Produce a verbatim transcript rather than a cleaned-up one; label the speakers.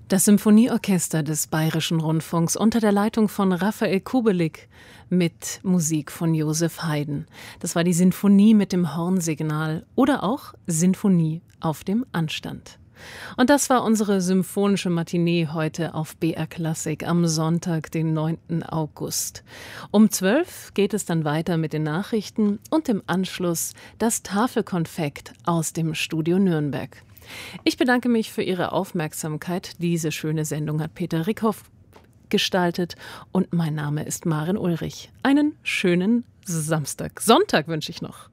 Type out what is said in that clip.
Speaker 1: Das Symphonieorchester des Bayerischen Rundfunks unter der Leitung von Raphael Kubelik mit Musik von Joseph Haydn. Das war die Sinfonie mit dem Hornsignal oder auch Sinfonie auf dem Anstand. Und das war unsere symphonische Matinee heute auf B R Klassik am Sonntag, den neunten August. Um zwölf geht es dann weiter mit den Nachrichten und im Anschluss das Tafelkonfekt aus dem Studio Nürnberg. Ich bedanke mich für Ihre Aufmerksamkeit. Diese schöne Sendung hat Peter Rickhoff gestaltet und mein Name ist Maren Ulrich. Einen schönen Samstag, Sonntag wünsche ich noch.